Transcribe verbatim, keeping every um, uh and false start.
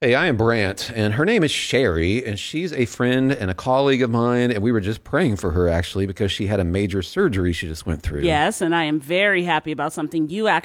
Hey, I am Brant, and her name is Sherry, and she's a friend and a colleague of mine, and we were just praying for her, actually, because she had a major surgery she just went through. Yes, and I am very happy about something you actually